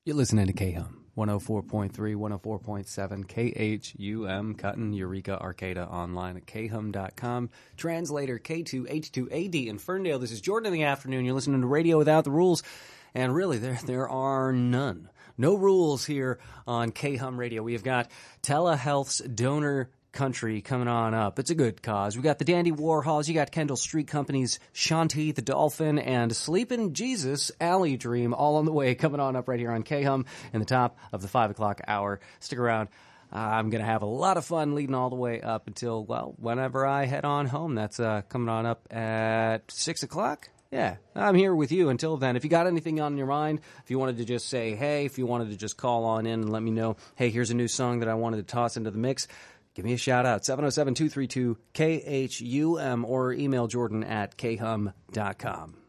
You're listening to KHUM, 104.3, 104.7, KHUM, Cutting, Eureka, Arcata, online at khum.com. Translator K2H2AD in Ferndale. This is Jordan in the afternoon. You're listening to Radio Without the Rules. And really, there are none. No rules here on KHUM Radio. We have got Telehealth's Donor Country coming on up. It's a good cause. We got the Dandy Warhols, you got Kendall Street Company's Shanti the Dolphin, and Sleepin' Jesus Alley Dream all on the way, coming on up right here on KHUM in the top of the 5 o'clock hour. Stick around. I'm going to have a lot of fun leading all the way up until, well, whenever I head on home. That's coming on up at 6 o'clock. Yeah, I'm here with you until then. If you got anything on your mind, if you wanted to just say, hey, if you wanted to just call on in and let me know, hey, here's a new song that I wanted to toss into the mix, give me a shout out, 707-232-KHUM, or email Jordan at khum.com.